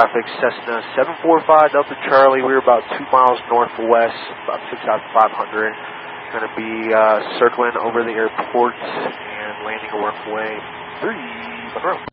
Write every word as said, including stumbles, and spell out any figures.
traffic, Cessna seven four five Delta Charlie. We're about two miles northwest, about six thousand five hundred. Going to be uh, circling over the airport and landing a runway three Monroe.